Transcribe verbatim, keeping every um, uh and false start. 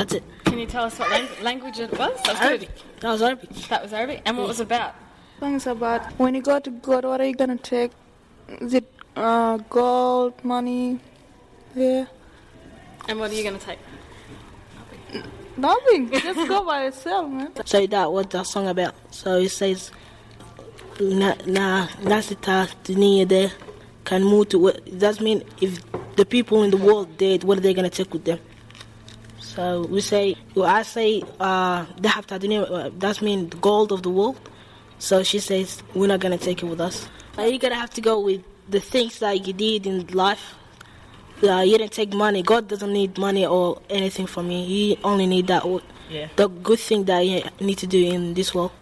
That's it. Can you tell us what lang- language it was? That's good. Arabic. That was Arabic. That was Arabic. And what was it about? Things about when you go to God, what are you gonna take? Is it uh, gold, money? Yeah. And what are you going to take? Nothing. Just go by yourself, man. So that what that song about. So it says, na na nasita dunia de can move to what. That mean if the people in the world dead, what are they gonna take with them? So we say, well, I say, uh, dahab ta dunia. That mean the gold of the world. So she says, we're not gonna take it with us. Uh, you're gonna have to go with the things that you did in life. Uh, you didn't take money. God doesn't need money or anything from you. He only need that, Yeah. the good thing that you need to do in this world.